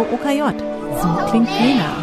Radio OKJ. So klingt Jena.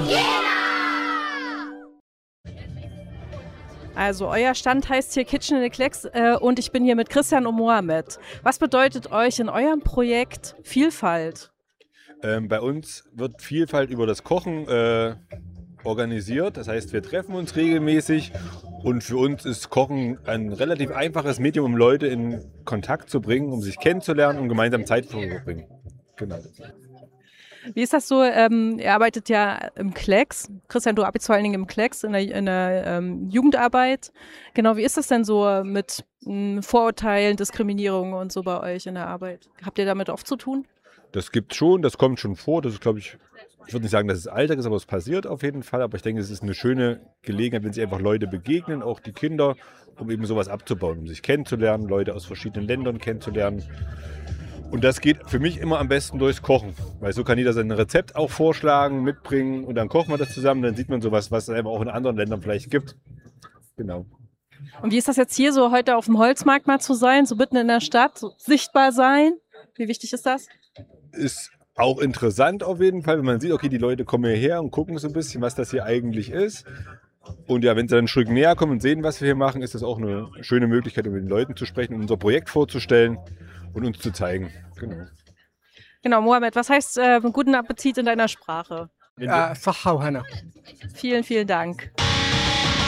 Also euer Stand heißt hier Kitchen in the Klecks und ich bin hier mit Christian und Mohamed. Was bedeutet euch in eurem Projekt Vielfalt? Bei uns wird Vielfalt über das Kochen organisiert. Das heißt, wir treffen uns regelmäßig und für uns ist Kochen ein relativ einfaches Medium, um Leute in Kontakt zu bringen, um sich kennenzulernen und gemeinsam Zeit zu verbringen. Genau. Wie ist das so? Ihr arbeitet ja im Klecks. Christian, du arbeitest vor allen Dingen im Klecks in der Jugendarbeit. Genau, wie ist das denn so mit Vorurteilen, Diskriminierung und so bei euch in der Arbeit? Habt ihr damit oft zu tun? Das gibt schon, das kommt schon vor. Das ist, glaube ich würde nicht sagen, dass es Alltag ist, aber es passiert auf jeden Fall. Aber ich denke, es ist eine schöne Gelegenheit, wenn sich einfach Leute begegnen, auch die Kinder, um eben sowas abzubauen, um sich kennenzulernen, Leute aus verschiedenen Ländern kennenzulernen. Und das geht für mich immer am besten durchs Kochen, weil so kann jeder sein Rezept auch vorschlagen, mitbringen und dann kochen wir das zusammen. Dann sieht man sowas, was es einfach auch in anderen Ländern vielleicht gibt. Genau. Und wie ist das jetzt hier so heute auf dem Holzmarkt mal zu sein, so mitten in der Stadt, so sichtbar sein? Wie wichtig ist das? Ist auch interessant auf jeden Fall, wenn man sieht, okay, die Leute kommen hierher und gucken so ein bisschen, was das hier eigentlich ist. Und ja, wenn sie dann ein Stück näher kommen und sehen, was wir hier machen, ist das auch eine schöne Möglichkeit, um mit den Leuten zu sprechen, unser Projekt vorzustellen und uns zu zeigen. Genau, Mohamed, was heißt guten Appetit in deiner Sprache? Sacha Hanna. Vielen, vielen Dank.